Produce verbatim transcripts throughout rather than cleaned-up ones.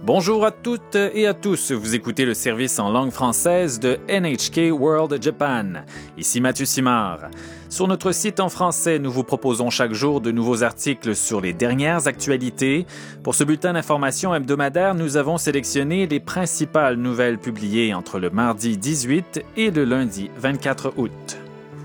Bonjour à toutes et à tous, vous écoutez le service en langue française de N H K World Japan. Ici Mathieu Simard. Sur notre site en français, nous vous proposons chaque jour de nouveaux articles sur les dernières actualités. Pour ce bulletin d'information hebdomadaire, nous avons sélectionné les principales nouvelles publiées entre le mardi dix-huit et le lundi vingt-quatre août.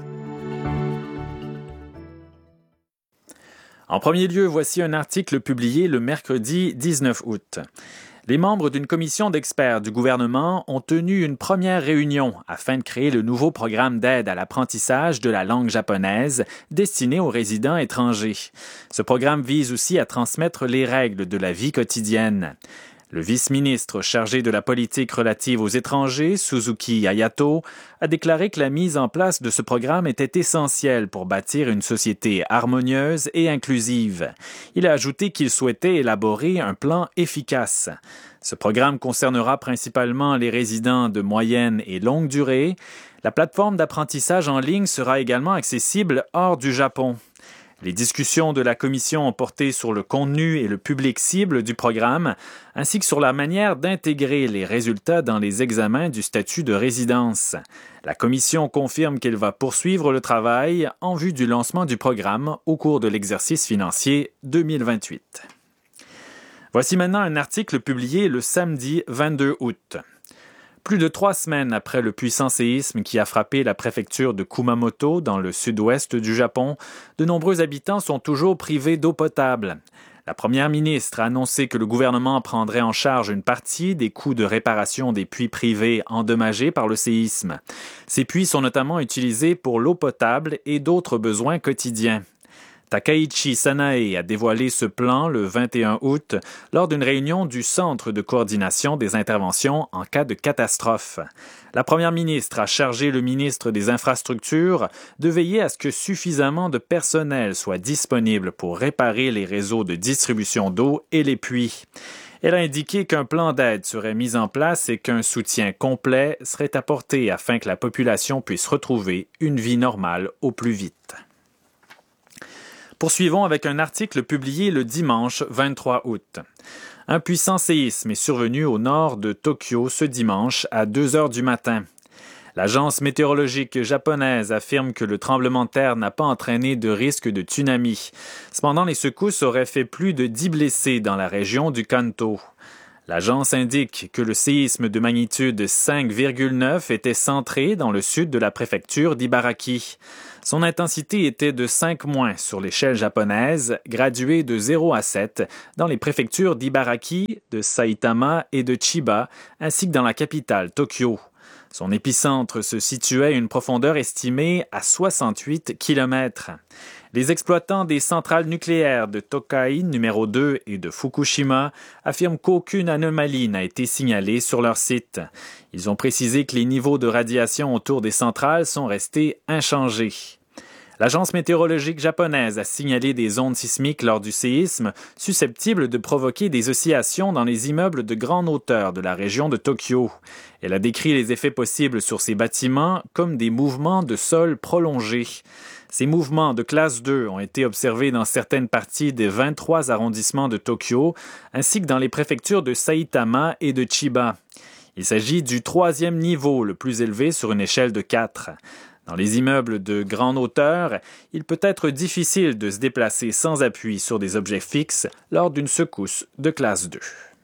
En premier lieu, voici un article publié le mercredi dix-neuf août. Les membres d'une commission d'experts du gouvernement ont tenu une première réunion afin de créer le nouveau programme d'aide à l'apprentissage de la langue japonaise destiné aux résidents étrangers. Ce programme vise aussi à transmettre les règles de la vie quotidienne. Le vice-ministre chargé de la politique relative aux étrangers, Suzuki Hayato, a déclaré que la mise en place de ce programme était essentielle pour bâtir une société harmonieuse et inclusive. Il a ajouté qu'il souhaitait élaborer un plan efficace. Ce programme concernera principalement les résidents de moyenne et longue durée. La plateforme d'apprentissage en ligne sera également accessible hors du Japon. Les discussions de la commission ont porté sur le contenu et le public cible du programme, ainsi que sur la manière d'intégrer les résultats dans les examens du statut de résidence. La commission confirme qu'elle va poursuivre le travail en vue du lancement du programme au cours de l'exercice financier deux mille vingt-huit. Voici maintenant un article publié le samedi vingt-deux août. Plus de trois semaines après le puissant séisme qui a frappé la préfecture de Kumamoto dans le sud-ouest du Japon, de nombreux habitants sont toujours privés d'eau potable. La première ministre a annoncé que le gouvernement prendrait en charge une partie des coûts de réparation des puits privés endommagés par le séisme. Ces puits sont notamment utilisés pour l'eau potable et d'autres besoins quotidiens. Takaichi Sanae a dévoilé ce plan le vingt et un août lors d'une réunion du Centre de coordination des interventions en cas de catastrophe. La première ministre a chargé le ministre des Infrastructures de veiller à ce que suffisamment de personnel soit disponible pour réparer les réseaux de distribution d'eau et les puits. Elle a indiqué qu'un plan d'aide serait mis en place et qu'un soutien complet serait apporté afin que la population puisse retrouver une vie normale au plus vite. Poursuivons avec un article publié le dimanche vingt-trois août. Un puissant séisme est survenu au nord de Tokyo ce dimanche à deux heures du matin. L'agence météorologique japonaise affirme que le tremblement de terre n'a pas entraîné de risque de tsunami. Cependant, les secousses auraient fait plus de dix blessés dans la région du Kanto. L'agence indique que le séisme de magnitude cinq virgule neuf était centré dans le sud de la préfecture d'Ibaraki. Son intensité était de cinq moins sur l'échelle japonaise, graduée de zéro à sept dans les préfectures d'Ibaraki, de Saitama et de Chiba, ainsi que dans la capitale Tokyo. Son épicentre se situait à une profondeur estimée à soixante-huit kilomètres. Les exploitants des centrales nucléaires de Tokai numéro deux et de Fukushima affirment qu'aucune anomalie n'a été signalée sur leur site. Ils ont précisé que les niveaux de radiation autour des centrales sont restés inchangés. L'agence météorologique japonaise a signalé des ondes sismiques lors du séisme susceptibles de provoquer des oscillations dans les immeubles de grande hauteur de la région de Tokyo. Elle a décrit les effets possibles sur ces bâtiments comme des mouvements de sol prolongés. Ces mouvements de classe deux ont été observés dans certaines parties des vingt-trois arrondissements de Tokyo, ainsi que dans les préfectures de Saitama et de Chiba. Il s'agit du troisième niveau le plus élevé sur une échelle de quatre. Dans les immeubles de grande hauteur, il peut être difficile de se déplacer sans appui sur des objets fixes lors d'une secousse de classe deux.